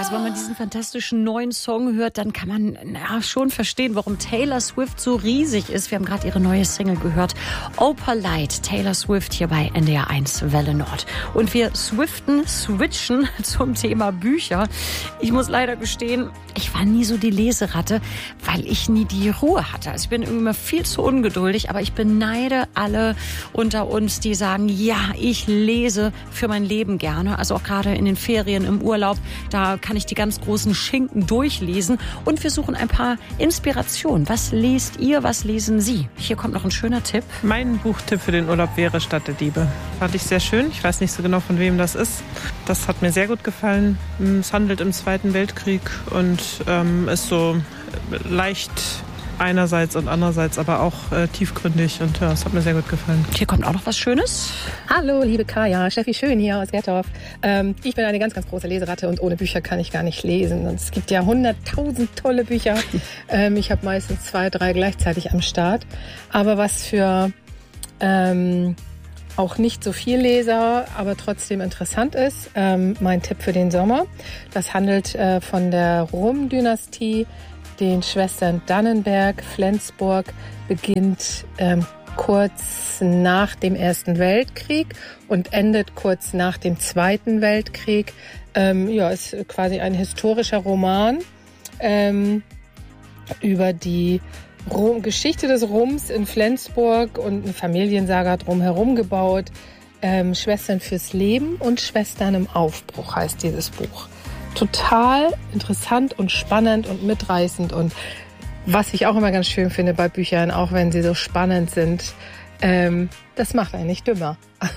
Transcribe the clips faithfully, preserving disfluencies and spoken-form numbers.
Also wenn man diesen fantastischen neuen Song hört, dann kann man na, schon verstehen, warum Taylor Swift so riesig ist. Wir haben gerade ihre neue Single gehört. Opalite, Taylor Swift hier bei N D R eins Welle Nord. Und wir swiften, switchen zum Thema Bücher. Ich muss leider gestehen, ich war nie so die Leseratte, weil ich nie die Ruhe hatte. Also ich bin immer viel zu ungeduldig, aber ich beneide alle unter uns, die sagen, ja, ich lese für mein Leben gerne. Also auch gerade in den Ferien, im Urlaub, da kann ich die ganz großen Schinken durchlesen. Und wir suchen ein paar Inspirationen. Was lest ihr, was lesen Sie? Hier kommt noch ein schöner Tipp. Mein Buchtipp für den Urlaub wäre Stadt der Diebe. Fand ich sehr schön. Ich weiß nicht so genau, von wem das ist. Das hat mir sehr gut gefallen. Es handelt im Zweiten Weltkrieg und ähm, ist so leicht einerseits und andererseits aber auch äh, tiefgründig. Und ja, es hat mir sehr gut gefallen. Hier kommt auch noch was Schönes. Hallo, liebe Kaya, Steffi Schön hier aus Gertorf. Ähm, ich bin eine ganz, ganz große Leseratte und ohne Bücher kann ich gar nicht lesen. Und es gibt ja hunderttausend tolle Bücher. Ähm, ich habe meistens zwei, drei gleichzeitig am Start. Aber was für ähm, auch nicht so viel Leser, aber trotzdem interessant ist, ähm, mein Tipp für den Sommer. Das handelt äh, von der Rum-Dynastie, den Schwestern Dannenberg. Flensburg beginnt ähm, kurz nach dem Ersten Weltkrieg und endet kurz nach dem Zweiten Weltkrieg. Ähm, ja, ist quasi ein historischer Roman ähm, über die Rum- Geschichte des Rums in Flensburg und eine Familiensaga drumherum gebaut. Ähm, Schwestern fürs Leben und Schwestern im Aufbruch heißt dieses Buch. Total interessant und spannend und mitreißend. Und was ich auch immer ganz schön finde bei Büchern, auch wenn sie so spannend sind, ähm, das macht einen nicht dümmer.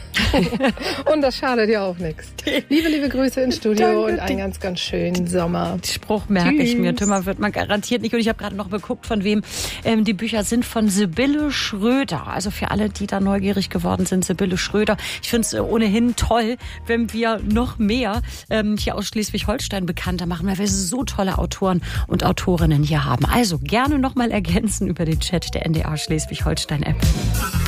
Und das schadet ja auch nichts. Liebe, liebe Grüße ins Studio. Danke, und einen ganz, ganz schönen Sommer. Den Spruch merke Tschüss. Ich mir. Dümmer wird man garantiert nicht. Und ich habe gerade noch geguckt, von wem ähm, die Bücher sind. Von Sibylle Schröder. Also für alle, die da neugierig geworden sind, Sibylle Schröder. Ich finde es äh, ohnehin toll, wenn wir noch mehr ähm, hier aus Schleswig-Holstein bekannter machen, weil wir so tolle Autoren und Autorinnen hier haben. Also gerne noch mal ergänzen über den Chat der N D R Schleswig-Holstein-App.